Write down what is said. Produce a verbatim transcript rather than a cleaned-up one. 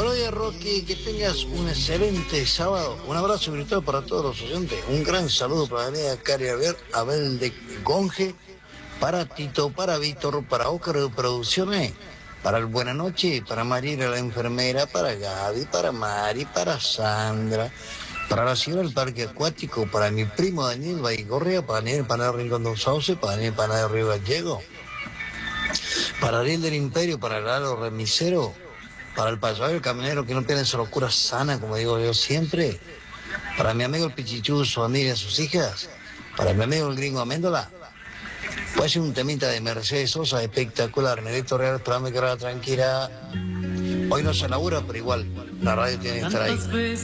Buenos días, Rocky, que tengas un excelente sábado. Un abrazo sobre todo para todos los oyentes. Un gran saludo para la amiga Cari Abel, Abel de Conge, para Tito, para Víctor, para Óscar de Producciones, para el Buena Noche, para Mariela la enfermera, para Gaby, para Mari, para Sandra, para la señora del Parque Acuático, para mi primo Daniel Baigorria, para Daniel Panado Rincón de Sauce, para Daniel Panado Río Gallego, para Ariel del Imperio, para Lalo Remisero, para el payaso del camionero que no pierde esa locura sana, como digo yo siempre, para mi amigo el Pichichu, su familia, sus hijas, para mi amigo el gringo Améndola. Puede ser un temita de Mercedes Sosa espectacular, Negrito Real, esperame que ahora tranquila. Hoy no se labura, pero igual la radio tiene que estar ahí.